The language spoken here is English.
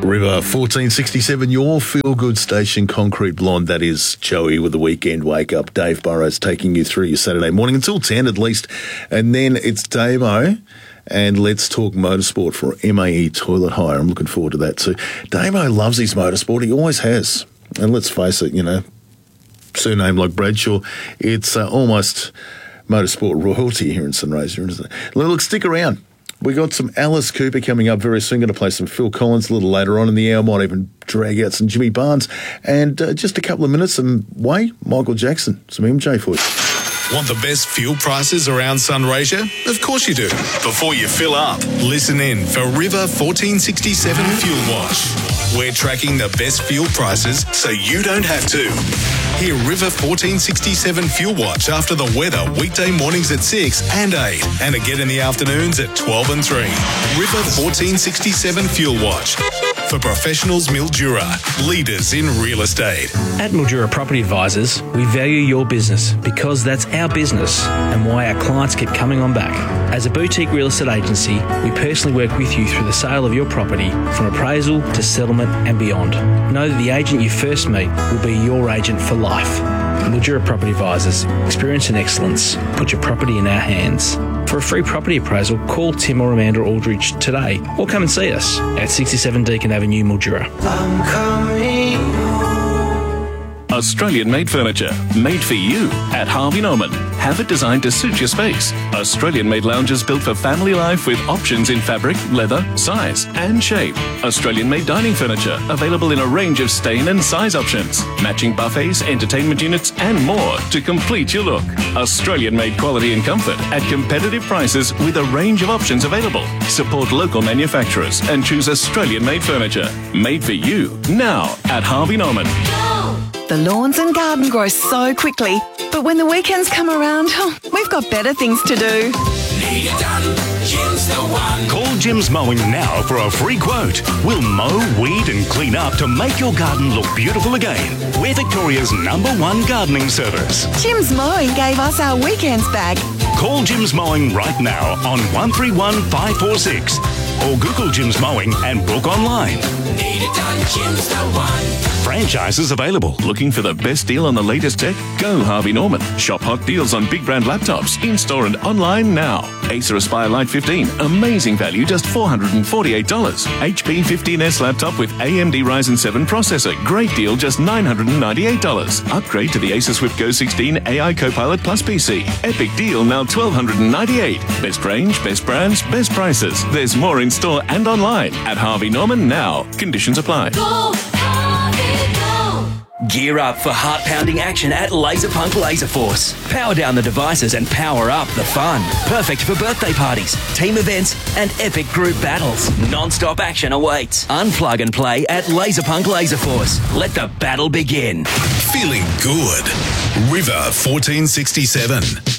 River 1467, your feel-good station, Concrete Blonde. That is Joey with the Weekend Wake Up. Dave Burrows taking you through your Saturday morning until 10 at least. And then it's Damo and Let's Talk Motorsport for MAE Toilet Hire. I'm looking forward to that too. Damo loves his motorsport. He always has. And let's face it, you know, surname like Bradshaw, it's almost motorsport royalty here in St. Razor, isn't it? Look, stick around. We got some Alice Cooper coming up very soon. Going to play some Phil Collins a little later on in the hour. Might even drag out some Jimmy Barnes. And just a couple of minutes, some Michael Jackson, some MJ for you. Want the best fuel prices around Sunraysia? Of course you do. Before you fill up, listen in for River 1467 Fuel Watch. We're tracking the best fuel prices so you don't have to. Hear River 1467 Fuel Watch after the weather weekday mornings at 6 and 8 and again in the afternoons at 12 and 3. River 1467 Fuel Watch. For professionals, Mildura, leaders in real estate. At Mildura Property Advisors, we value your business because that's our business and why our clients keep coming on back. As a boutique real estate agency, we personally work with you through the sale of your property from appraisal to settlement and beyond. Know that the agent you first meet will be your agent for life. Mildura Property Advisors, experience and excellence. Put your property in our hands. For a free property appraisal, call Tim or Amanda Aldridge today or come and see us at 67 Deakin Avenue, Mildura. I'm coming home. Australian-made furniture, made for you at Harvey Norman. Have it designed to suit your space. Australian-made lounges built for family life with options in fabric, leather, size and shape. Australian-made dining furniture, available in a range of stain and size options. Matching buffets, entertainment units and more to complete your look. Australian-made quality and comfort at competitive prices with a range of options available. Support local manufacturers and choose Australian-made furniture. Made for you now at Harvey Norman. The lawns and garden grow so quickly, but when the weekends come around, we've got better things to do. Need it done, Jim's the one. Call Jim's Mowing now for a free quote. We'll mow, weed and clean up to make your garden look beautiful again. We're Victoria's #1 gardening service. Jim's Mowing gave us our weekends back. Call Jim's Mowing right now on 131 546 or Google Jim's Mowing and book online. Need it done, Jim's the one. Franchises available. Looking for the best deal on the latest tech? Go Harvey Norman. Shop hot deals on big brand laptops in-store and online now. Acer Aspire Lite 15, amazing value, just $448. HP 15S laptop with AMD Ryzen 7 processor, great deal, just $998. Upgrade to the Acer Swift Go 16 AI Copilot Plus PC. Epic deal, now $1,298. Best range, best brands, best prices. There's more in store and online at Harvey Norman now. Conditions apply. Go, Harvey, go. Gear up for heart-pounding action at Laser Punk Laser Force. Power down the devices and power up the fun. Perfect for birthday parties, team events, and epic group battles. Non-stop action awaits. Unplug and play at Laser Punk Laser Force. Let the battle begin. Feeling good. River 1467.